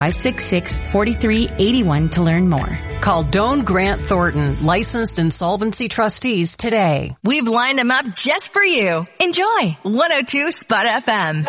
566-4381 to learn more. Call Doane Grant Thornton, licensed insolvency trustees today. We've lined them up just for you. Enjoy 102 Spot FM.